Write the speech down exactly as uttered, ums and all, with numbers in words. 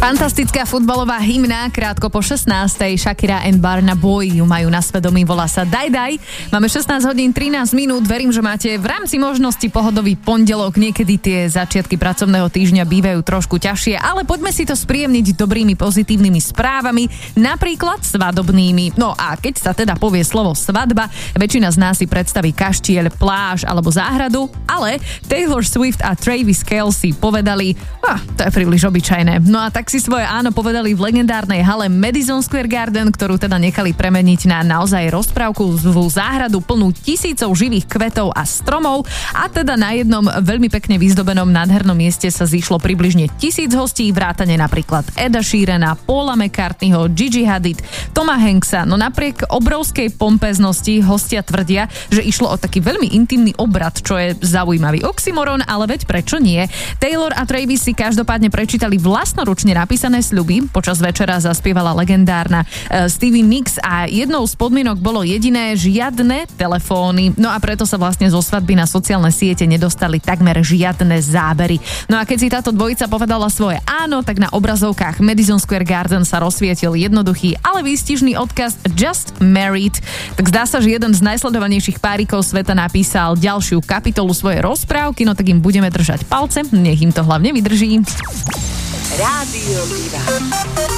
Fantastická futbalová hymna, krátko po šestnástej. Shakira and Burna Boy ju majú na svedomí, volá sa Daj Daj. Máme šestnásť hodín trinásť minút, verím, že máte v rámci možnosti pohodový pondelok. Niekedy tie začiatky pracovného týždňa bývajú trošku ťažšie, ale poďme si to spríjemniť dobrými pozitívnymi správami, napríklad svadobnými. No a keď sa teda povie slovo svadba, väčšina z nás si predstaví kaštieľ, pláž alebo záhradu, ale Taylor Swift a Travis Kelce povedali, ah, to je príliš obyčajné. No a tak si svoje áno povedali v legendárnej hale Madison Square Garden, ktorú teda nechali premeniť na naozaj rozprávkovú záhradu plnú tisícov živých kvetov a stromov, a teda na jednom veľmi pekne vyzdobenom nádhernom mieste sa zišlo približne tisíc hostí, vrátane napríklad Eda Sheerana, Paula McCartneyho, Gigi Hadid, Toma Hanksa. No napriek obrovskej pompeznosti hostia tvrdia, že išlo o taký veľmi intimný obrad, čo je zaujímavý oxymoron, ale veď prečo nie? Taylor a Travis si každopádne prečítali vlastnoručne napísané sľuby. Počas večera zaspievala legendárna uh, Stevie Nicks a jednou z podmienok bolo jediné, žiadne telefóny. No a preto sa vlastne zo svadby na sociálne siete nedostali takmer žiadne zábery. No a keď si táto dvojica povedala svoje áno, tak na obrazovkách Madison Square Garden sa rozsvietil jednoduchý, ale výstižný odkaz Just Married. Tak zdá sa, že jeden z najsledovanejších párikov sveta napísal ďalšiu kapitolu svojej rozprávky, no tak im budeme držať palce, nech im to hlavne vydrží. Rádio Diva.